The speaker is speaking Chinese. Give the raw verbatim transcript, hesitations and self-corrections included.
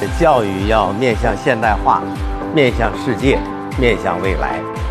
教育要面向现代化，面向世界，面向未来。